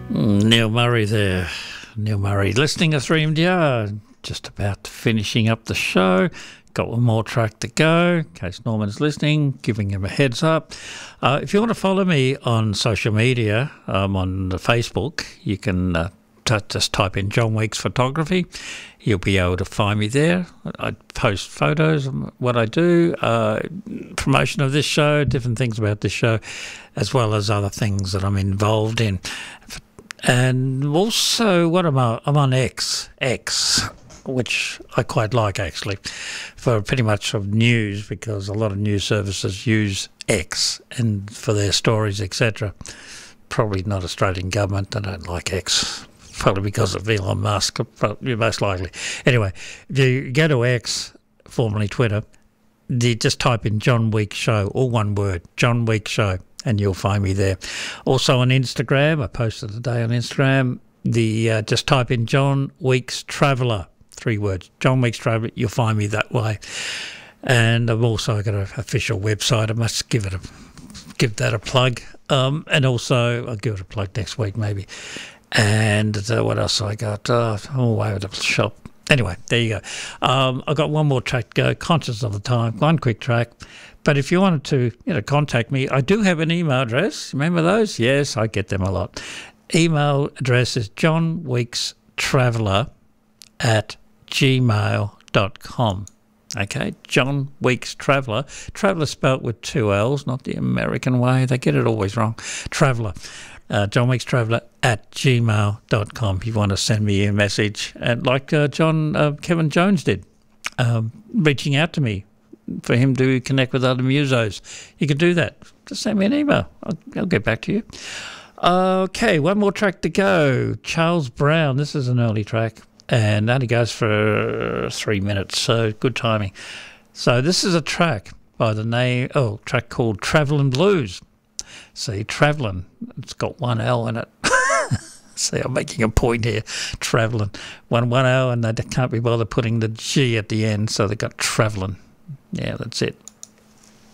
Neil Murray there. Neil Murray listening to 3MDR. Just about finishing up the show. Got one more track to go in case Norman's listening, giving him a heads up. If you want to follow me on social media, on Facebook, you can just type in John Weeks Photography. You'll be able to find me there. I post photos of what I do, promotion of this show, different things about this show, as well as other things that I'm involved in. And also, what am I? I'm on X, which I quite like actually, for pretty much of news, because a lot of news services use X and for their stories, etc. Probably not Australian government. I don't like X, probably because of Elon Musk, most likely. Anyway, if you go to X, formerly Twitter, you just type in John Weeks Show, all one word, John Weeks Show, and you'll find me there. Also on Instagram, I posted today on Instagram, just type in John Weeks Traveller, 3 words, John Weeks Traveller, you'll find me that way. And I've also got an official website. I must give that a plug. And also, I'll give it a plug next week maybe. And what else I got? All over the shop. Anyway, there you go. I've got one more track to go, conscious of the time, one quick track. But if you wanted to, contact me, I do have an email address. Remember those? Yes, I get them a lot. Email address is johnweekstraveller@gmail.com. Okay, John Weeks Traveller. Traveller spelt with 2 L's, not the American way. They get it always wrong. Traveller. John Weeks Traveller @gmail.com if you want to send me a message. And like Kevin Jones did, reaching out to me for him to connect with other musos. You can do that. Just send me an email. I'll get back to you. Okay, one more track to go. Charles Brown. This is an early track and only goes for 3 minutes, so good timing. So this is a track by the track called Travelin' Blues. See, Travelin', it's got 1 L in it. See, I'm making a point here. Travelin'. One L, and they can't be bothered putting the G at the end, so they got Travelin'. Yeah, that's it.